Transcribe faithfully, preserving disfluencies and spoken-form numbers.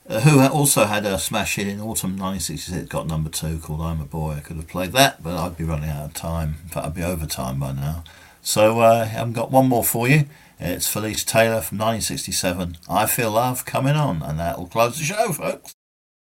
uh, who also had a smash hit in autumn nineteen sixty-six, got number two, called I'm a Boy. I could have played that, but I'd be running out of time. In fact, I'd be over time by now. So uh, I've got one more for you. It's Felice Taylor from nineteen sixty-seven, I Feel Love Coming On, and that'll close the show, folks.